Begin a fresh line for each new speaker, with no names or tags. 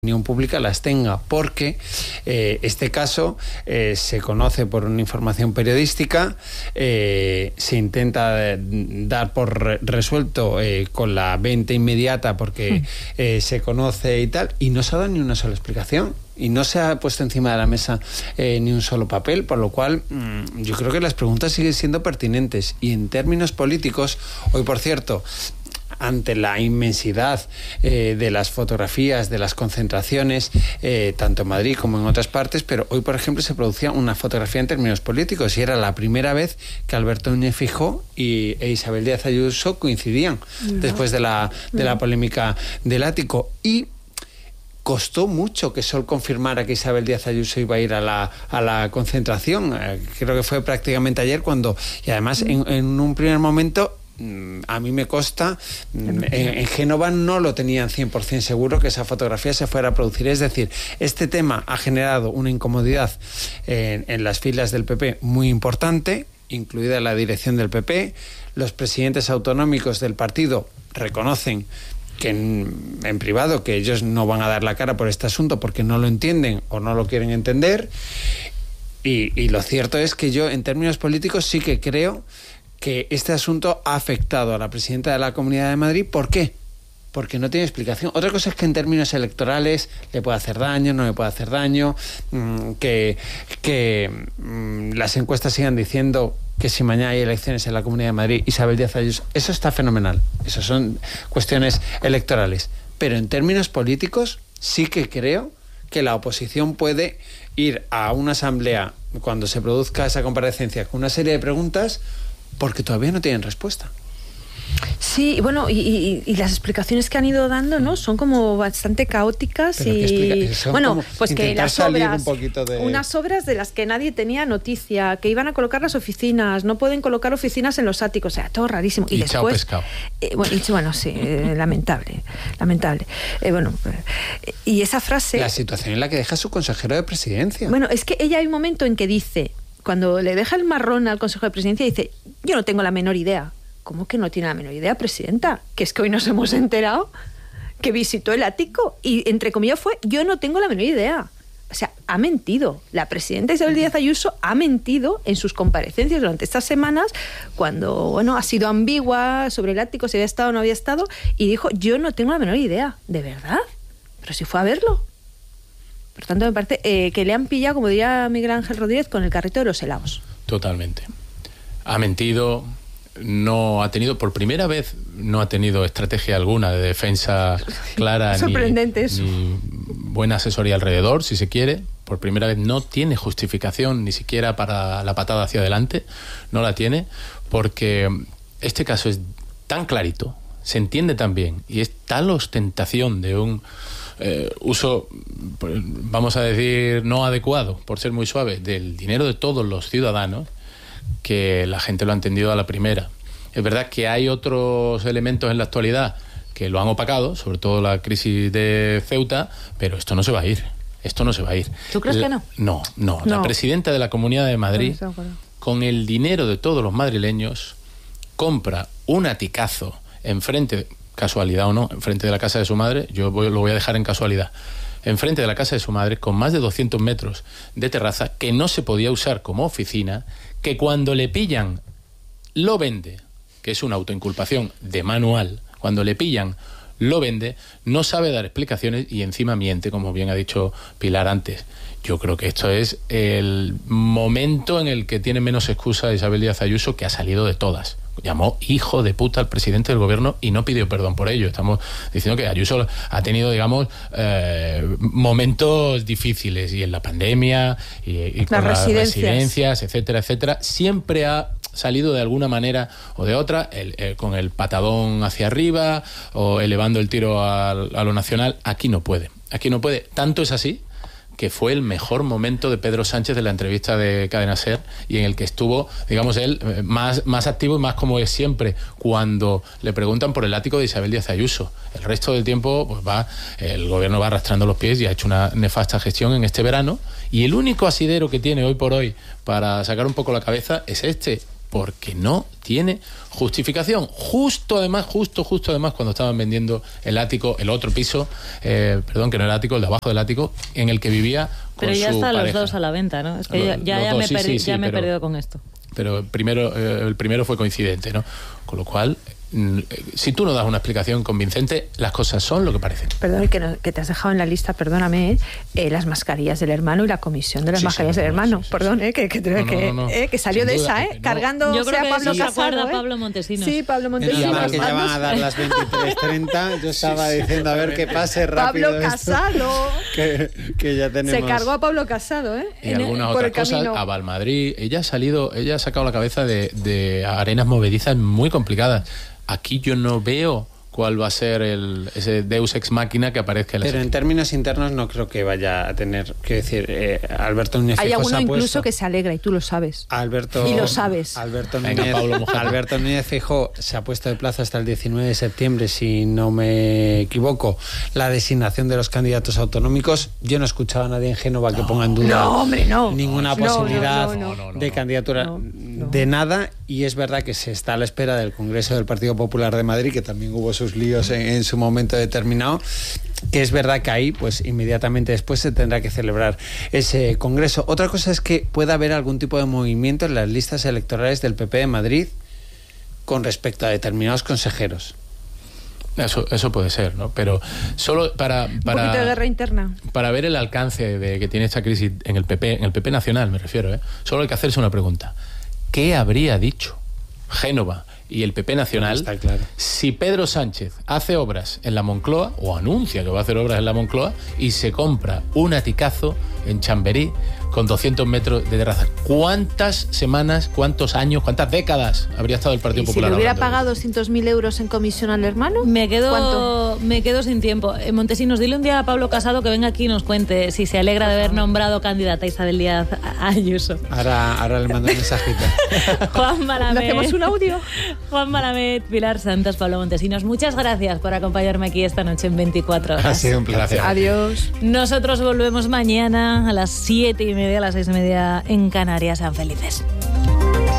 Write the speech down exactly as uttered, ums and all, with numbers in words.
opinión pública las tenga, porque eh, este caso eh, se conoce por una información periodística, eh, se intenta dar por re resuelto eh, con la venta inmediata porque eh, se conoce y tal, y no se ha dado ni una sola explicación. Y no se ha puesto encima de la mesa eh, ni un solo papel, por lo cual mmm, yo creo que las preguntas siguen siendo pertinentes. Y en términos políticos, hoy por cierto, ante la inmensidad eh, de las fotografías, de las concentraciones, eh, tanto en Madrid como en otras partes, pero hoy, por ejemplo, se producía una fotografía en términos políticos y era la primera vez que Alberto Núñez Feijóo y e Isabel Díaz Ayuso coincidían no. después de la, de la polémica del ático. Y costó mucho que Sol confirmara que Isabel Díaz Ayuso iba a ir a la, a la concentración. Eh, creo que fue prácticamente ayer cuando, y además en, en un primer momento, a mí me consta, en, en Génova no lo tenían cien por cien seguro que esa fotografía se fuera a producir. Es decir, este tema ha generado una incomodidad en, en las filas del P P muy importante, incluida la dirección del P P. Los presidentes autonómicos del partido reconocen que en, en privado que ellos no van a dar la cara por este asunto porque no lo entienden o no lo quieren entender. Y, y lo cierto es que yo, en términos políticos, sí que creo que este asunto ha afectado a la presidenta de la Comunidad de Madrid. ¿Por qué? Porque no tiene explicación. Otra cosa es que en términos electorales le puede hacer daño, no le puede hacer daño, mmm, que, que mmm, las encuestas sigan diciendo que si mañana hay elecciones en la Comunidad de Madrid, Isabel Díaz Ayuso, eso está fenomenal. Eso son cuestiones electorales. Pero en términos políticos sí que creo que la oposición puede ir a una asamblea cuando se produzca esa comparecencia con una serie de preguntas porque todavía no tienen respuesta.
Sí, bueno, y, y, y las explicaciones que han ido dando, ¿no? Son como bastante caóticas.
Pero
y bueno, pues que las obras,
un de...
unas obras de las que nadie tenía noticia, que iban a colocar las oficinas, no pueden colocar oficinas en los áticos, o sea, todo rarísimo.
Y, y
después,
chao pescado.
Eh, bueno, y, bueno, sí, eh, lamentable, lamentable. Eh, bueno, eh, y esa frase.
La situación en la que deja su consejero de presidencia.
Bueno, es que ella hay un momento en que dice, cuando le deja el marrón al Consejo de Presidencia, dice, yo no tengo la menor idea. ¿Cómo que no tiene la menor idea, presidenta? Que es que hoy nos hemos enterado que visitó el ático y, entre comillas, fue, yo no tengo la menor idea. O sea, ha mentido. La presidenta Isabel Díaz Ayuso ha mentido en sus comparecencias durante estas semanas cuando, bueno, ha sido ambigua sobre el ático, si había estado o no había estado, y dijo, yo no tengo la menor idea. ¿De verdad? Pero si fue a verlo. Por tanto, me parece eh, que le han pillado, como diría Miguel Ángel Rodríguez, con el carrito de los helados.
Totalmente. Ha mentido, no ha tenido, por primera vez, no ha tenido estrategia alguna de defensa clara
Sorprendente
ni,
eso.
ni buena asesoría alrededor, si se quiere. Por primera vez no tiene justificación ni siquiera para la patada hacia adelante, no la tiene, porque este caso es tan clarito, se entiende tan bien y es tal ostentación de un Eh, uso, vamos a decir, no adecuado, por ser muy suave, del dinero de todos los ciudadanos, que la gente lo ha entendido a la primera. Es verdad que hay otros elementos en la actualidad que lo han opacado, sobre todo la crisis de Ceuta, pero esto no se va a ir. Esto no se va a ir.
¿Tú crees
la,
que no?
No, no. No. La presidenta de la Comunidad de Madrid, con el dinero de todos los madrileños, compra un aticazo enfrente de... casualidad o no, enfrente de la casa de su madre, yo voy, lo voy a dejar en casualidad, enfrente de la casa de su madre, con más de doscientos metros de terraza, que no se podía usar como oficina, que cuando le pillan, lo vende, que es una autoinculpación de manual, cuando le pillan, lo vende, no sabe dar explicaciones y encima miente, como bien ha dicho Pilar antes. Yo creo que esto es el momento en el que tiene menos excusa Isabel Díaz Ayuso, que ha salido de todas. Llamó hijo de puta al presidente del gobierno y no pidió perdón por ello. Estamos diciendo que Ayuso ha tenido, digamos, eh, momentos difíciles, y en la pandemia y, y con las residencias. las residencias, etcétera, etcétera. Siempre ha salido de alguna manera o de otra, el, el, con el patadón hacia arriba o elevando el tiro a, a lo nacional. Aquí no puede. Aquí no puede. Tanto es así que fue el mejor momento de Pedro Sánchez de la entrevista de Cadena SER, y en el que estuvo, digamos, él más, más activo y más como es siempre cuando le preguntan por el ático de Isabel Díaz Ayuso. El resto del tiempo, pues va, el gobierno va arrastrando los pies y ha hecho una nefasta gestión en este verano, y el único asidero que tiene hoy por hoy para sacar un poco la cabeza es este, porque no tiene justificación. Justo además, justo, justo además, cuando estaban vendiendo el ático, el otro piso, eh, perdón, que no era el ático, el de abajo del ático, en el que vivía con
Pero ya
su
están
pareja.
los dos a la venta, ¿no? Es que
Los-
ya, ya,
los
ya
dos,
me,
sí,
perdi-
sí, sí,
ya me he
pero-
perdido con esto.
Pero el primero, eh, el primero fue coincidente, ¿no? Con lo cual, mm, eh, si tú no das una explicación convincente, las cosas son lo que parecen.
Perdón, que, no- que te has dejado en la lista, perdóname, eh, las mascarillas del hermano y la comisión de las
Sí,
mascarillas
sí,
del
no,
hermano.
sí, sí,
Perdón,
sí.
eh, que, que,
No, no,
que,
no, no.
eh, que salió
Sin
de
duda,
esa,
que
¿eh?
no.
Cargando
Yo creo
a
que
Pablo
sí se
Casado.
acuerda
¿eh?
Pablo Montesinos.
Sí, Pablo
Menos
Montesinos.
mal que ya van a dar las veintitrés treinta. Yo estaba diciendo a ver qué pase rápido.
Pablo
esto,
Casado.
que, que ya tenemos.
Se cargó a Pablo Casado, ¿eh?
Y
En-
algunas
por
otras
el
cosas,
camino.
a Valmadrid, ella ha salido, ella ha sacado la cabeza de, de arenas movedizas muy complicadas. Aquí yo no veo cuál va a ser el, ese Deus Ex Machina que aparezca en la
Pero en
serie.
términos internos no creo que vaya a tener, quiero decir, eh, Alberto Núñez
Hay
Feijóo
alguno
se ha
incluso
puesto-
que se alegra y tú lo sabes.
Alberto,
Y lo sabes.
Alberto
Venga,
Núñez,
Pablo, mójate.
Alberto Núñez Feijóo se ha puesto de plazo hasta el diecinueve de septiembre, si no me equivoco, la designación de los candidatos autonómicos. Yo no he escuchado a nadie en Génova que ponga en duda
No, hombre, no.
ninguna
No, no,
posibilidad
no, no,
no, no,
de
no.
candidatura
No, no.
de nada, y es verdad que se está a la espera del Congreso del Partido Popular de Madrid, que también hubo sus líos en, en su momento determinado, que es verdad que ahí pues inmediatamente después se tendrá que celebrar ese Congreso. Otra cosa es que pueda haber algún tipo de movimiento en las listas electorales del P P de Madrid con respecto a determinados consejeros.
Eso, eso puede ser, ¿no? Pero solo para,
Un poquito de guerra
para,
interna.
para ver el alcance de que tiene esta crisis en el P P, en el P P nacional me refiero, ¿eh? Solo hay que hacerse una pregunta. ¿Qué habría dicho Génova y el P P nacional
Está claro.
si Pedro Sánchez hace obras en la Moncloa, o anuncia que va a hacer obras en la Moncloa, y se compra un aticazo en Chamberí con doscientos metros de terraza? ¿Cuántas semanas, cuántos años, cuántas décadas habría estado el Partido
¿Y si
Popular
le hubiera
hablando de
pagado doscientos mil euros en comisión al hermano?
Me quedo,
¿Cuánto?
me quedo sin tiempo. Eh, Montesinos, dile un día a Pablo Casado que venga aquí y nos cuente si se alegra de haber nombrado candidata a Isabel Díaz Ayuso.
Ahora, ahora le mando un mensajito.
Juan
¿Le
Malamed.
hacemos un audio?
Juan Malamed, Pilar Santos, Pablo Montesinos, muchas gracias por acompañarme aquí esta noche en veinticuatro horas.
Ha sido un placer.
Gracias.
Adiós.
Nosotros volvemos mañana a las siete y media, a las seis y media en Canarias. Sean felices.